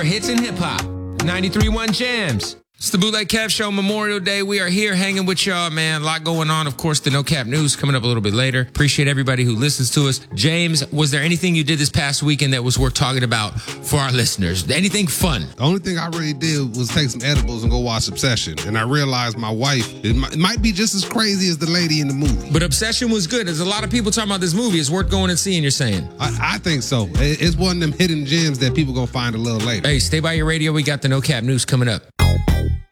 hits and hip hop. 93.1 Jams. It's the Bootleg Kev Show, Memorial Day. We are here hanging with y'all, man. A lot going on. Of course, the No Cap News coming up a little bit later. Appreciate everybody who listens to us. James, was there anything you did this past weekend that was worth talking about for our listeners? Anything fun? The only thing I really did was take some edibles and go watch Obsession. And I realized my wife, it might be just as crazy as the lady in the movie. But Obsession was good. There's a lot of people talking about this movie. It's worth going and seeing, you're saying? I think so. It's one of them hidden gems that people gonna find a little later. Hey, stay by your radio. We got the No Cap News coming up.